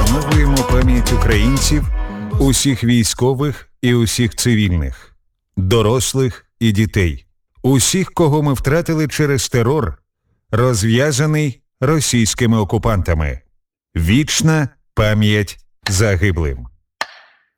вшановуємо пам'ять українців, усіх військових і усіх цивільних, дорослих і дітей, усіх, кого ми втратили через терор, розв'язаний російськими окупантами. Вічна пам'ять загиблим.